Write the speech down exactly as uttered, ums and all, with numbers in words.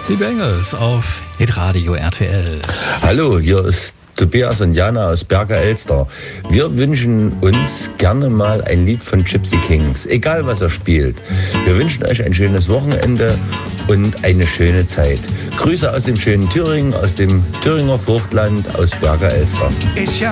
Die Bengals auf Hitradio R T L. Hallo, hier ist Tobias und Jana aus Berger Elster. Wir wünschen uns gerne mal ein Lied von Gypsy Kings, egal was er spielt. Wir wünschen euch ein schönes Wochenende und eine schöne Zeit. Grüße aus dem schönen Thüringen, aus dem Thüringer Vogtland, aus Berger Elster.